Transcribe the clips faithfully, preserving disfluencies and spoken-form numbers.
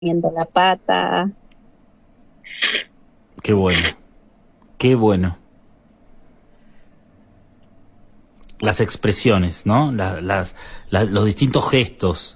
poniendo la pata. Qué bueno, qué bueno. Las expresiones, ¿no? Las, las, las, los distintos gestos.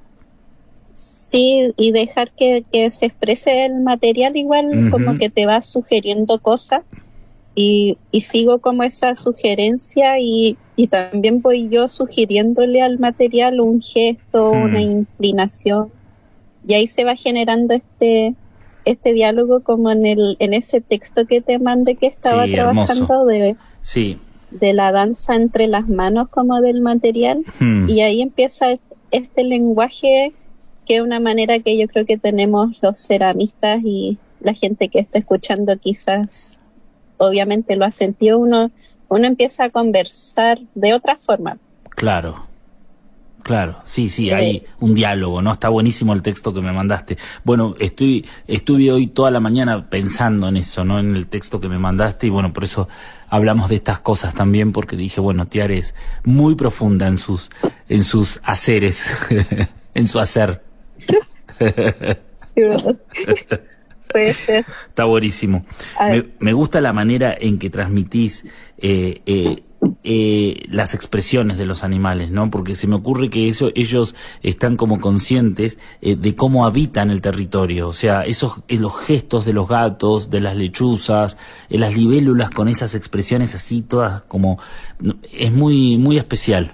Sí, y dejar que, que se exprese el material igual, uh-huh. Como que te va sugiriendo cosas y, y sigo como esa sugerencia y, y también voy yo sugiriéndole al material un gesto, uh-huh. Una inclinación, y ahí se va generando este este diálogo como en el en ese texto que te mandé que estaba sí, trabajando de, sí. de la danza entre las manos como del material, uh-huh. Y ahí empieza este, este lenguaje que es una manera que yo creo que tenemos los ceramistas y la gente que está escuchando quizás obviamente lo ha sentido, uno uno empieza a conversar de otra forma. Claro, claro, sí, sí, hay un diálogo, ¿no? Está buenísimo el texto que me mandaste. Bueno, estoy estuve hoy toda la mañana pensando en eso, ¿no? En el texto que me mandaste y bueno, por eso hablamos de estas cosas también, porque dije, bueno, Tiare es muy profunda en sus en sus haceres, en su hacer. Sí, puede ser. Está buenísimo. Me, me gusta la manera en que transmitís eh, eh, eh, las expresiones de los animales, ¿no? Porque se me ocurre que eso, ellos están como conscientes eh, de cómo habitan el territorio. O sea, esos eh, los gestos de los gatos, de las lechuzas, eh, las libélulas con esas expresiones así todas como... Es muy, muy especial.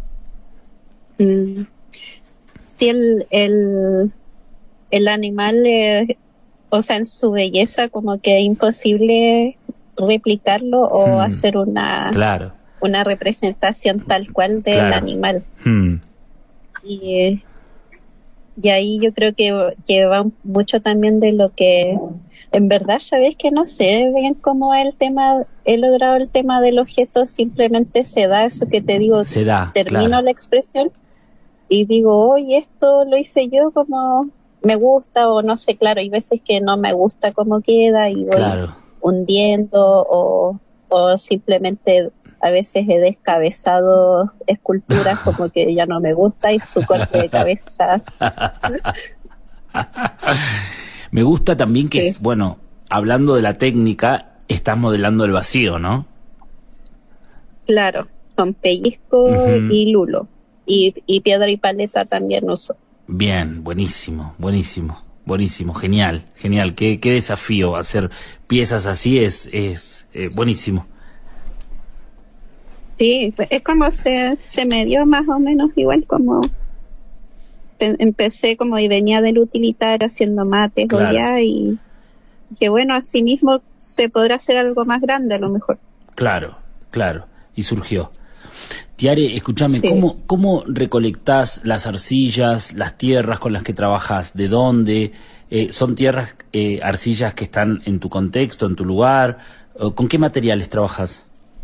Mm. Sí, el... el... el animal, eh, o sea, en su belleza como que es imposible replicarlo o hmm. hacer una claro. una representación tal cual del claro. animal. Hmm. Y, y ahí yo creo que, que va mucho también de lo que, en verdad, sabes que no sé bien cómo el tema, he logrado el tema de los gestos, simplemente se da eso que te digo, se da, termino claro. la expresión y digo, oye, esto lo hice yo como... me gusta o no sé, claro, hay veces que no me gusta cómo queda y voy claro. hundiendo o, o simplemente a veces he descabezado esculturas como que ya no me gusta y su corte de cabeza. Me gusta también que, sí. es, bueno, hablando de la técnica, estás modelando el vacío, ¿no? Claro, con pellizco uh-huh. y lulo y, y piedra y paleta también uso. Bien, buenísimo, buenísimo, buenísimo, genial, genial. Qué, qué desafío hacer piezas así, es, es eh, buenísimo. Sí, es como se, se me dio más o menos igual como empecé como y venía del utilitario haciendo mates claro. o ya y que bueno, así mismo se podrá hacer algo más grande a lo mejor. Claro, claro, y surgió. Tiare, escúchame, sí. ¿cómo, ¿cómo recolectás las arcillas, las tierras con las que trabajás? ¿De dónde? Eh, ¿Son tierras, eh, arcillas que están en tu contexto, en tu lugar? ¿Con qué materiales trabajas?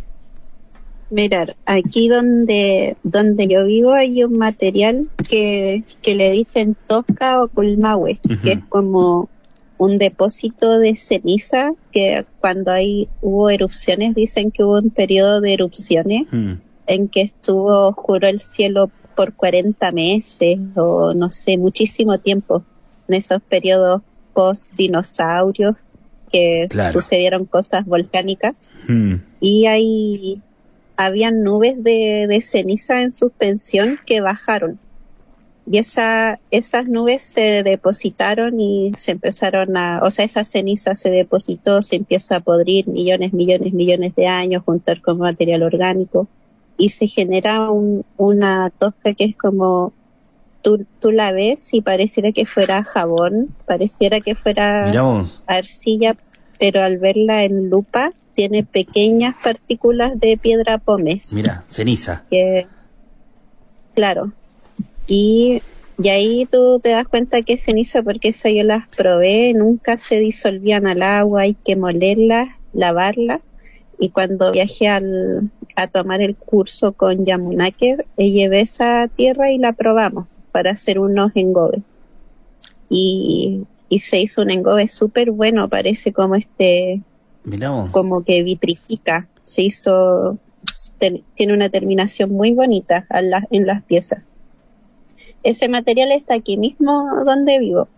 Mirar, aquí donde donde yo vivo hay un material que, que le dicen tosca o culmahue, uh-huh. que es como un depósito de ceniza que cuando hay hubo erupciones, dicen que hubo un periodo de erupciones uh-huh. en que estuvo oscuro el cielo por cuarenta meses o no sé, muchísimo tiempo, en esos periodos post-dinosaurios que claro. sucedieron cosas volcánicas uh-huh. y hay habían nubes de, de ceniza en suspensión que bajaron y esa esas nubes se depositaron y se empezaron a, o sea, esa ceniza se depositó, se empieza a podrir millones, millones, millones de años, juntar con material orgánico y se genera un, una tosca que es como, tú, tú la ves y pareciera que fuera jabón, pareciera que fuera Miramos. arcilla, pero al verla en lupa tiene pequeñas partículas de piedra pómez. Mira, ceniza. Que, claro. Y, y ahí tú te das cuenta que es ceniza porque esa yo las probé, nunca se disolvían al agua, hay que molerlas, lavarlas. Y cuando viajé al, a tomar el curso con Yamunake, llevé esa tierra y la probamos para hacer unos engobes. Y, y se hizo un engobe súper bueno, parece como este... Miramos. como que vitrifica, se hizo, ten, tiene una terminación muy bonita a la, en las piezas. Ese material está aquí mismo donde vivo,